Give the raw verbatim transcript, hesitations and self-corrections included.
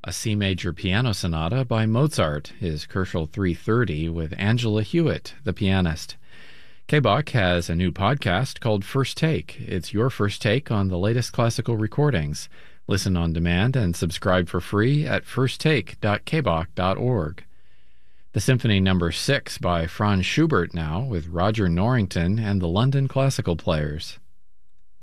A C major piano sonata by Mozart is Kerschel three thirty with Angela Hewitt, the pianist. K-Bach has a new podcast called First Take. It's your first take on the latest classical recordings. Listen on demand and subscribe for free at first take dot k bach dot org. The Symphony Number six by Franz Schubert now with Roger Norrington and the London Classical Players.